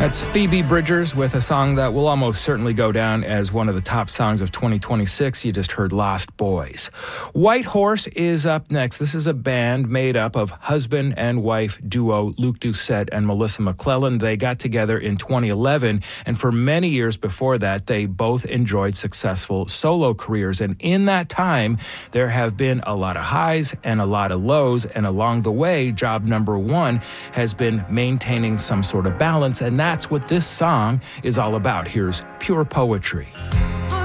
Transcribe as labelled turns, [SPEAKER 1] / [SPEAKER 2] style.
[SPEAKER 1] That's Phoebe Bridgers with a song that will almost certainly go down as one of the top songs of 2026. You just heard Lost Boys. White Horse is up next. This is a band made up of husband and wife duo Luke Doucette and Melissa McClellan. They got together in 2011, and for many years before that, they both enjoyed successful solo careers. And in that time, there have been a lot of highs and a lot of lows, and along the way, job number one has been maintaining some sort of balance, and that's what this song is all about. Here's Pure Poetry.